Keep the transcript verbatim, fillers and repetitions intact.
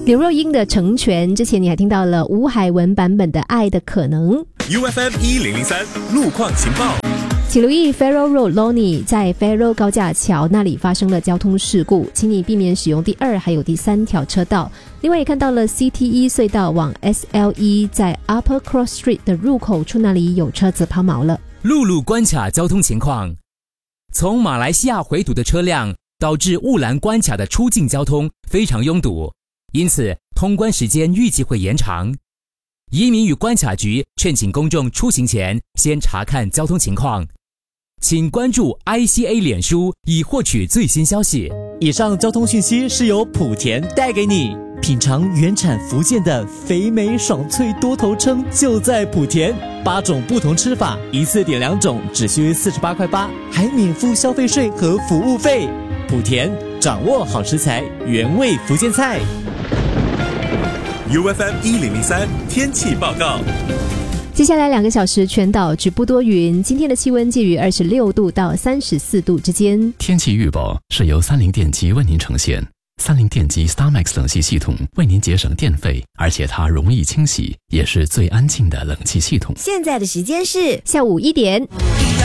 刘若英的《成全》，之前你还听到了吴海文版本的《爱的可能》。 U F M 一零零三路况情报。 请留意 Farrow Road Lonnie 在 Farrow 高架桥那里发生了交通事故，请你避免使用第二还有第三条车道。另外也看到了 C T E 隧道往 S L E 在 Upper Cross Street 的入口处那里有车子抛锚了。 陆路关卡交通情况，从马来西亚回堵的车辆导致雾兰关卡的出境交通非常拥堵，因此通关时间预计会延长。移民与关卡局劝请公众出行前先查看交通情况，请关注 I C A 脸书以获取最新消息。 以上交通讯息是由莆田带给你。品尝原产福建的肥美爽脆多头称就在莆田，八种不同吃法，一次点两种，只需四十八块八，还免付消费税和服务费。莆田掌握好食材，原味福建菜。 U F M 一零零三天气报告。 接下来两个小时全岛局部多云，今天的气温介于二十六度到三十四度之间。 天气预报是由三菱电机为您呈现。三菱电机 StarMax 冷气系统为您节省电费，而且它容易清洗，也是最安静的冷气系统。 现在的时间是下午一点。